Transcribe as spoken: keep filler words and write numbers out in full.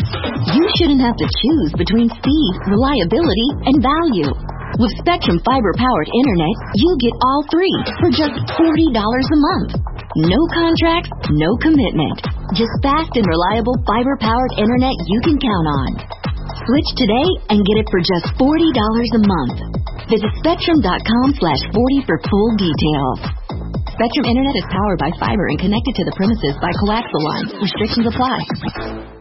You shouldn't have to choose between speed, reliability, and value. With Spectrum fiber-powered internet, you get all three for just forty dollars a month. No contracts, no commitment. Just fast and reliable fiber-powered internet you can count on. Switch today and get it for just forty dollars a month. Visit Spectrum.com slash 40 for full details. Spectrum Internet is powered by fiber and connected to the premises by coaxial lines. Restrictions apply.